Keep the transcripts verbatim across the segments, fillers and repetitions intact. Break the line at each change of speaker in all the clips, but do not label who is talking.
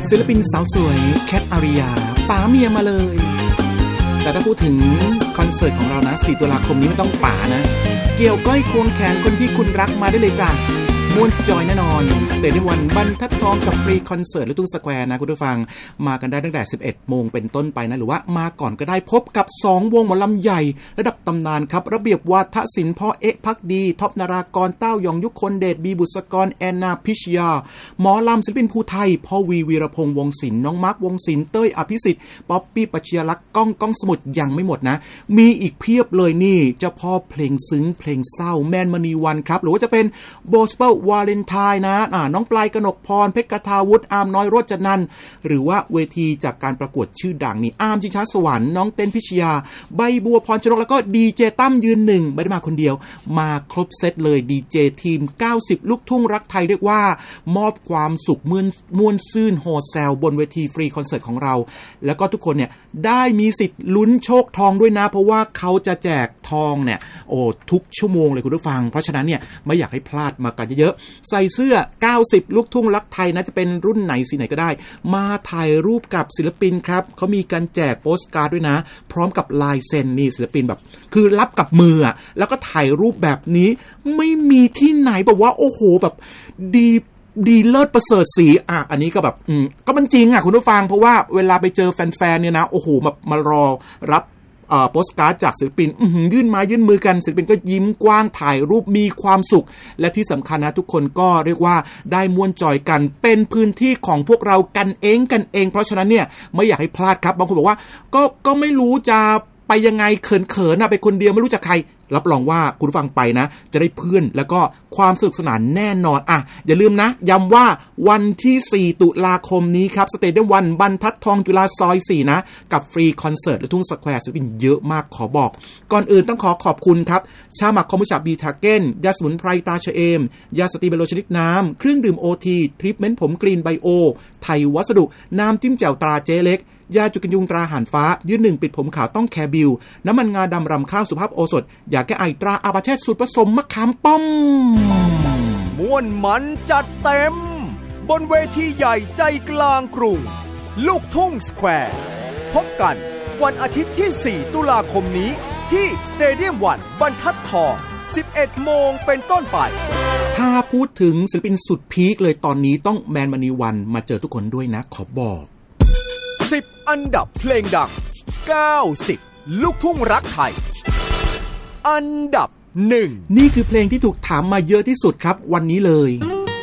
ศิลปินสาวสวยแคทอาริยาป๋าเมียมาเลยแต่ถ้าพูดถึงคอนเสิร์ตของเรานะสี่ตุลาคมนี้ไม่ต้องป๋านะเกี่ยวก้อยควงแขนคนที่คุณรักมาได้เลยจ้ะม่วนจอยแน่นอนสเตเดียมวันบรรทัดทองกับฟรีคอนเสิร์ตลูกทุ่งสแควร์นะคุณผู้ฟังมากันได้ตั้งแต่สิบเอ็ดโมงเป็นต้นไปนะหรือว่ามาก่อนก็ได้พบกับสองวงหมอลำใหญ่ระดับตำนานครับระเบียบวาทศิลป์พ่อเอ๊ะพักดีท็อปนารากรเต้ายองยุคคนเดชบีบุษกรแอนนาพิชยาหมอลำศิลปินภูไทยพ่อวีวีรพงษ์วงศิลป์น้องมาร์ควงศิลป์เต้ยอภิสิทธิ์ป๊อปปี้ปัชญาลักษณ์ก้องก้องสมุทรยังไม่หมดนะมีอีกเพียบเลยนี่เจ้าพ่อเพลงซึ้งเพลงเศร้าแมนมณีวันครับหรือว่าจะเป็นโบสเปิลวาเลนไทน์นะอ่าน้องปลายกนกพรเพชรกทาวุฒิอาร์มน้อยโรจนันท์หรือว่าเวทีจากการประกวดชื่อดังนี่อาร์มชิงช้าสวรรค์น้องเต้นพิชยาใบบัวพรชนกแล้วก็ดีเจตั้มยืนหนึ่งไม่ได้มาคนเดียวมาครบเซตเลยดีเจทีมเก้าสิบลูกทุ่งรักไทยเรียกว่ามอบความสุขม่วนม่วนซื่นโฮแซลบนเวทีฟรีคอนเสิร์ตของเราแล้วก็ทุกคนเนี่ยได้มีสิทธิ์ลุ้นโชคทองด้วยนะเพราะว่าเขาจะแจกทองเนี่ยโอ้ทุกชั่วโมงเลยคุณผู้ฟังเพราะฉะนั้นเนี่ยไม่อยากให้พลาดมากันเยอะๆใส่เสื้อเก้าสิบลูกทุ่งรักไทยนะจะเป็นรุ่นไหนสีไหนก็ได้มาถ่ายรูปกับศิลปินครับเขามีการแจกโปสการ์ดด้วยนะพร้อมกับลายเซ็นนี่ศิลปินแบบคือรับกับมืออ่ะแล้วก็ถ่ายรูปแบบนี้ไม่มีที่ไหนแบบว่าโอ้โหแบบดีดีเลิศประเสริฐสีอ่ะอันนี้ก็แบบอืมก็มันจริงอ่ะคุณผู้ฟังเพราะว่าเวลาไปเจอแฟนๆเนี่ยนะโอ้โหแบบมารอรับเอ่อโปสการ์ดจากศิลปินอื้อหือยื่นมายื่นมือกันศิลปินก็ยิ้มกว้างถ่ายรูปมีความสุขและที่สำคัญนะทุกคนก็เรียกว่าได้ม่วนจอยกันเป็นพื้นที่ของพวกเรากันเองกันเองเพราะฉะนั้นเนี่ยไม่อยากให้พลาดครับบางคนบอกว่าก็ก็ไม่รู้จะไปยังไงเขินๆนะไปคนเดียวไม่รู้จักใครรับรองว่าคุณผู้ฟังไปนะจะได้เพื่อนแล้วก็ความสนุกสนานแน่นอนอ่ะอย่าลืมนะย้ำว่าวันที่สี่ตุลาคมนี้ครับสเตเดียมวันบรรทัดทองจุฬาซอยสี่นะกับฟรีคอนเสิร์ตลูกทุ่งสแควร์ศิลปินเยอะมากขอบอกก่อนอื่นต้องขอขอบคุณครับชาหมักคอมบูชาบีทาเก้นยาสมุนไพรตาเชเอมยาสตีเบโลชนิดน้ำเครื่องดื่มโอทีทรีทเมนต์ผมกรีนไบโอไทยวัสดุน้ำจิ้มแจ่วตราเจ๊เล็กยาจุกันยุงตราหานฟ้ายืนหนึ่งปิดผมขาวต้องแคร์บิวน้ำมันงาดำรำข้าวสุภาพโอสถยาแก้ไอตราอาปาเช่สูตรผสมมะขามป้อม
ม่วนมันจัดเต็มบนเวทีใหญ่ใจกลางกรุงลูกทุ่งสแควร์พบกันวันอาทิตย์ที่สี่ตุลาคมนี้ที่สเตเดียมวันบรรทัดทองสิบเอ็ดโมงเป็นต้นไป
ถ้าพูดถึงศิลปินสุดพีคเลยตอนนี้ต้องแมนมณีวันมาเจอทุกคนด้วยนะขอบอก
สิบอันดับเพลงดังเก้าสิบลูกทุ่งรักไทยอันดับหนึ่ง
นี่คือเพลงที่ถูกถามมาเยอะที่สุดครับวันนี้เลย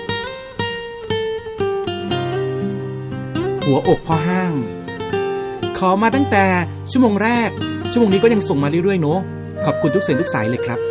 หัวอกพ่อห้างขอมาตั้งแต่ชั่วโมงแรกชั่วโมงนี้ก็ยังส่งมาเรื่อยๆเนาะขอบคุณทุกเสียงทุกสายเลยครับ